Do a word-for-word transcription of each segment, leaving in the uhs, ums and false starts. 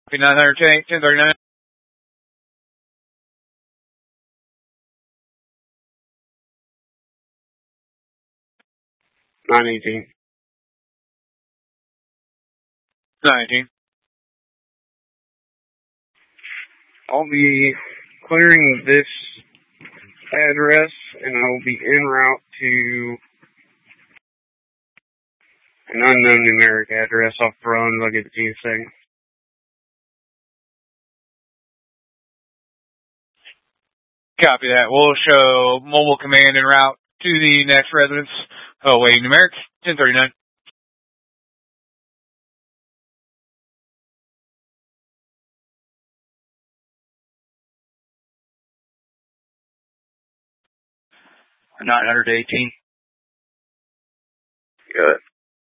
nine hundred ten, ten thirty-nine. nine eighteen. nine eighteen. I'll be clearing this address, and I will be en route to an unknown numeric address off the road. I'll get it to you in a second. Copy that. We'll show mobile command en route to the next residence. Oh, wait, numeric, ten thirty-nine. nine hundred eighteen. Good.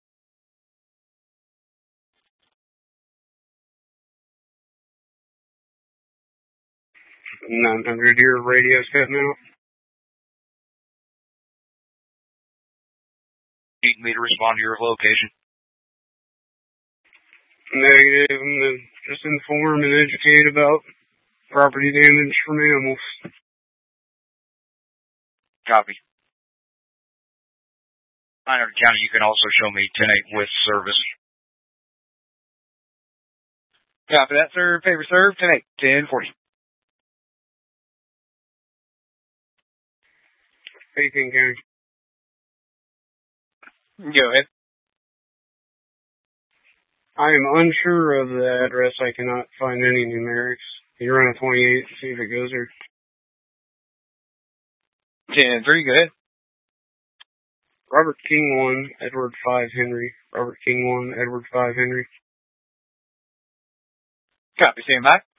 nine hundred, your radio's cutting out. Need me to respond to your location? Negative. I'm just inform and educate about property damage from animals. Copy. nine hundred County, you can also show me ten eight with service. Copy that, sir. Paper served, ten eight, ten forty. eighteen County. Go ahead. I am unsure of the address. I cannot find any numerics. You run a twenty-eight, see if it goes there. ten three, go ahead. Robert King one, Edward five Henry. Robert King one, Edward five Henry. Copy, stand by.